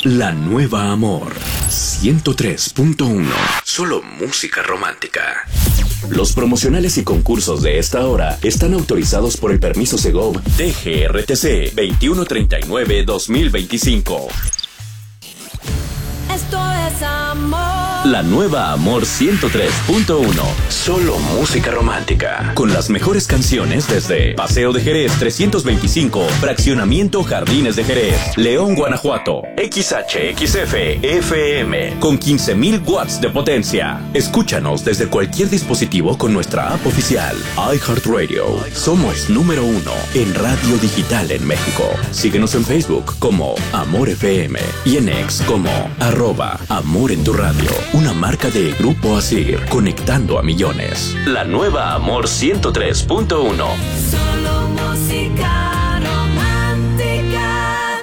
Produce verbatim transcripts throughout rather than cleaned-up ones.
La Nueva Amor ciento tres punto uno. Solo música romántica. Los promocionales y concursos de esta hora están autorizados por el permiso Segov D G R T C veintiuno treinta y nueve guión dos mil veinticinco. Esto es amor. La Nueva Amor ciento tres punto uno. Solo música romántica. Con las mejores canciones desde Paseo de Jerez trescientos veinticinco, Fraccionamiento Jardines de Jerez, León, Guanajuato. X H X F F M con quince mil watts de potencia. Escúchanos desde cualquier dispositivo con nuestra app oficial iHeartRadio. Somos número uno en radio digital en México. Síguenos en Facebook como Amor F M y en X como arroba Amor en tu Radio. Una marca de Grupo Asir, conectando a millones. La Nueva Amor ciento tres punto uno. Solo música romántica.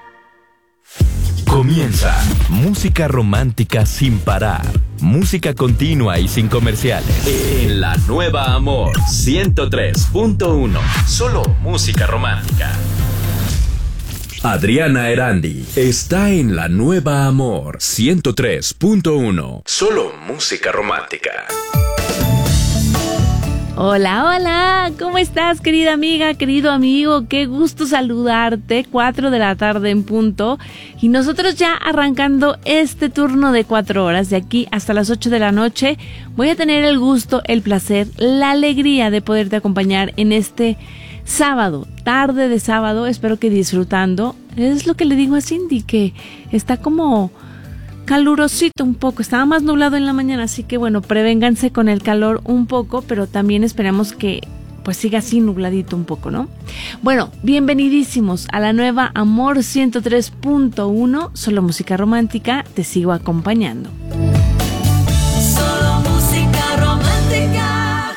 Comienza Música Romántica sin parar. Música continua y sin comerciales. En La Nueva Amor ciento tres punto uno. Solo música romántica. Adriana Erandi está en La Nueva Amor ciento tres punto uno. Solo música romántica. Hola, hola, ¿cómo estás, querida amiga, querido amigo? Qué gusto saludarte, cuatro de la tarde en punto, y nosotros ya arrancando este turno de cuatro horas, de aquí hasta las ocho de la noche. Voy a tener el gusto, el placer, la alegría de poderte acompañar en este sábado, tarde de sábado, espero que disfrutando. Es lo que le digo a Cindy, que está como calurosito un poco, estaba más nublado en la mañana, así que bueno, prevénganse con el calor un poco, pero también esperamos que pues siga así nubladito un poco, ¿no? Bueno, bienvenidísimos a La Nueva Amor ciento tres punto uno, solo música romántica, te sigo acompañando. Solo música romántica.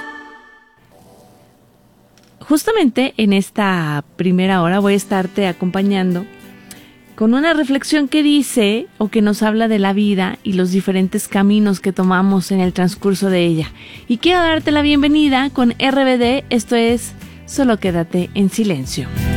Justamente en esta primera hora voy a estarte acompañando con una reflexión que dice o que nos habla de la vida y los diferentes caminos que tomamos en el transcurso de ella. Y quiero darte la bienvenida con R B D, esto es Solo Quédate en Silencio.